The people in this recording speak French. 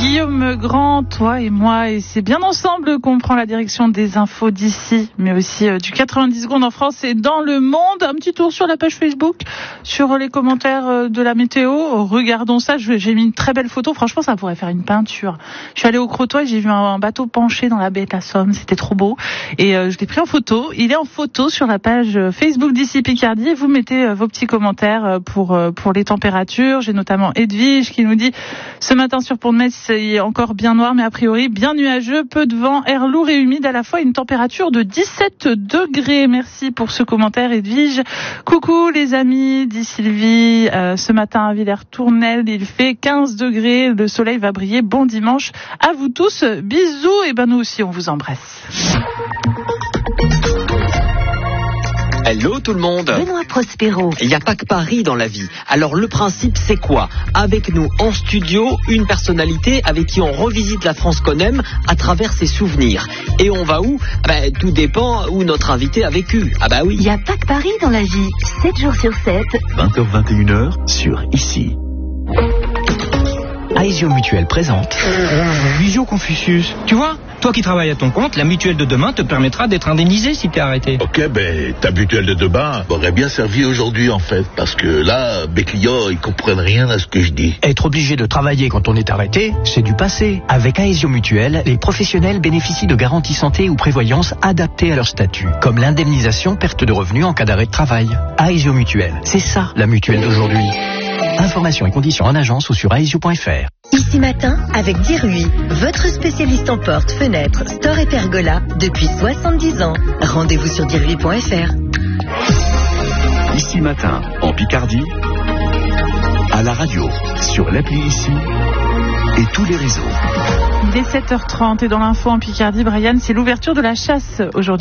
Guillaume Grand, toi et moi, et c'est bien ensemble qu'on prend la direction des infos d'ici, mais aussi du 90 secondes en France et dans le monde. Un petit tour sur la page Facebook, sur les commentaires de la météo. Regardons ça, j'ai mis une très belle photo, franchement ça pourrait faire une peinture. Je suis allée au Crotoy, j'ai vu un bateau penché dans la baie de la Somme, c'était trop beau, et je l'ai pris en photo. Il est en photo sur la page Facebook d'ici Picardie, et vous mettez vos petits commentaires pour les températures. J'ai notamment Edwige qui nous dit: ce matin sur Pont de Metz, c'est encore bien noir, mais a priori bien nuageux, peu de vent, air lourd et humide, à la fois une température de 17 degrés. Merci pour ce commentaire, Edwige. Coucou les amis, dit Sylvie. Ce matin à Villers-Tournelle, il fait 15 degrés, le soleil va briller. Bon dimanche à vous tous, bisous, et nous aussi on vous embrasse. Hello tout le monde. Benoît Prospero. Il n'y a pas que Paris dans la vie. Alors le principe c'est quoi? Avec nous en studio, une personnalité avec qui on revisite la France qu'on aime à travers ses souvenirs. Et on va où? Tout dépend où notre invité a vécu. Ah bah oui. Il n'y a pas que Paris dans la vie. 7 jours sur 7. 20h-21h sur Ici. Aesio Mutuelle présente Visio Confucius. Tu vois, toi qui travailles à ton compte, la mutuelle de demain te permettra d'être indemnisé si t'es arrêté. Ok, ta mutuelle de demain m'aurait bien servi aujourd'hui en fait, parce que là, mes clients, ils comprennent rien à ce que je dis. Être obligé de travailler quand on est arrêté, c'est du passé. Avec Aesio Mutuelle, les professionnels bénéficient de garanties santé ou prévoyance adaptées à leur statut, comme l'indemnisation perte de revenus en cas d'arrêt de travail. Aesio Mutuelle, c'est ça la mutuelle d'aujourd'hui. Informations et conditions en agence ou sur aesio.fr. Ici matin, avec Dirui, votre spécialiste en portes, fenêtres, store et pergola depuis 70 ans. Rendez-vous sur dirui.fr. Ici matin, en Picardie, à la radio, sur l'appli Ici et tous les réseaux. Il est 7h30 et dans l'info en Picardie, Brian, c'est l'ouverture de la chasse aujourd'hui.